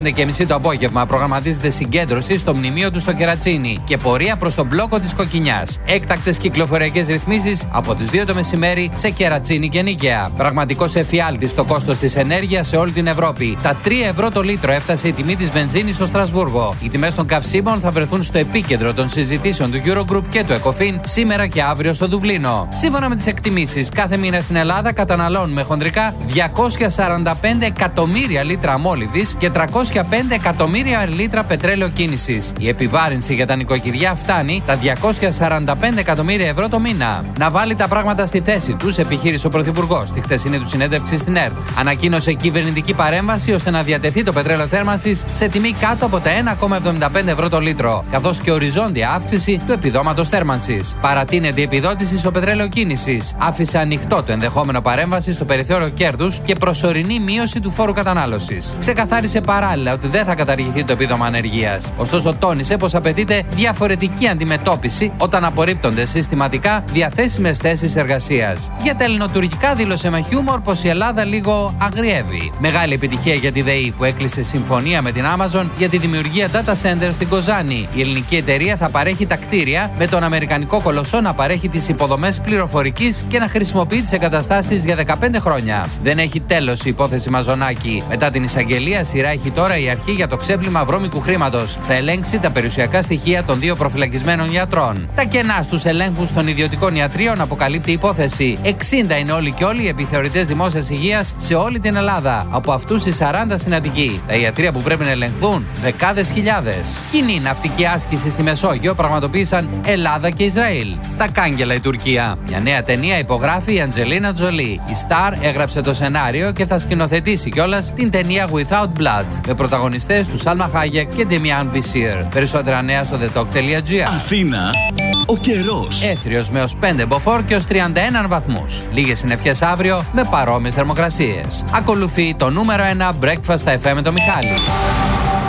5:30 το απόγευμα προγραμματίζεται συγκέντρωση στο μνημείο του στο Κερατσίνι και πορεία προς τον μπλόκο της Κοκκινιάς. Έκτακτες κυκλοφοριακές ρυθμίσεις από τις 2 το μεσημέρι σε Κερατσίνι και Νίκαια. Πραγματικός εφιάλτης στο κόστος της ενέργειας σε όλη την Ευρώπη. Τα 3 ευρώ το λίτρο έφτασε η τιμή της βενζίνης στο Στρασβούργο. Οι τιμές των καυσίμων θα βρεθούν στο επίκεντρο των συζητήσεων του Eurogroup και του ECOFIN σήμερα και αύριο στο Δουβλίνο. Σύμφωνα με τις εκτιμήσεις, κάθε μήνα στην Ελλάδα καταναλώνουμε χονδρικά 245 εκατομμύρια λίτρα αμόλυδης και 305 εκατομμύρια λίτρα πετρέλαιο κίνησης. Η επιβάρυνση για τα νοικοκυριά φτάνει τα 245 εκατομμύρια ευρώ το μήνα. Να βάλει τα πράγματα στη θέση τους, επιχείρησε ο Πρωθυπουργός στη χτεσινή του συνέντευξη στην ΕΡΤ. Ανακοίνωσε κυβερνητική παρέμβαση ώστε να διατεθεί το πετρέλαιο θέρμανσης σε τιμή κάτω από τα 1,75 ευρώ το λίτρο, καθώς και οριζόντια αύξηση του επιδόματος θέρμανσης. Παρατείνεται η επιδότηση στο πετρέλαιο κίνησης. Άφησε ανοιχτό το ενδεχόμενο παρέμβαση στο περιθώριο κέρδους και προσωρινή μείωση του φόρου κατανάλωσης. Ξεκαθάρισε παράλληλα ότι δεν θα καταργηθεί το επίδομα ανεργίας. Ωστόσο, τόνισε πως απαιτείται διαφορετική αντιμετώπιση όταν απορρίπτονται συστηματικά διαθέσιμες θέσεις εργασίας. Για τα ελληνοτουρκικά δήλωσε με χιούμορ πως η Ελλάδα λίγο αγριεύει. Μεγάλη επιτυχία για τη ΔΕΗ που έκλεισε συμφωνία με την Amazon για τη δημιουργία data center στην Κοζάνη. Η ελληνική εταιρεία θα παρέχει τα κτίρια, με τον αμερικανικό κολοσσό να παρέχει τις υποδομές πληροφορικής και να χρησιμοποιεί τις εγκαταστάσεις για 15 χρόνια. Δεν έχει τέλος η υπόθεση Μαζονάκη. Μετά την εισαγγελία, σειρά έχει τώρα η αρχή για το ξέπλυμα βρώμικου χρήματος. Θα ελέγξει τα περιουσιακά στοιχεία των 2 προφυλακισμένων ιατρών. Τα κενά στους ελέγχους των ιδιωτικών ιατρίων αποκαλύπτει η υπόθεση. 60 είναι όλοι και όλοι οι επιθεωρητές δημόσιας υγείας σε όλη την Ελλάδα. Από αυτούς οι 40 στην Αττική. Τα ιατρεία που πρέπει να ελεγχθούν δεκάδες χιλιάδες. Κοινή ναυτική άσκηση στη Μεσόγειο πραγματοποίησαν Ελλάδα και Ισραήλ. Στα κάγκελα η Τουρκία. Μια νέα ταινία υπογράφει η Αντζελίνα Τζολί. Η Star έγραψε το σενάριο και θα σκηνοθετήσει κιόλας την ταινία Without Blood, με πρωταγωνιστές του Σάλμα Χάγεκ και Ντεμιάν Μπισίρ. Περισσότερα νέα στο thetalk.gr. Αθήνα, ο καιρός. Έθριος με ως 5 μποφόρ και ως 31 βαθμούς. Λίγες συννεφιές αύριο με παρόμοιες θερμοκρασίες. Ακολουθεί το νούμερο 1 Breakfast FM με το Μιχάλη.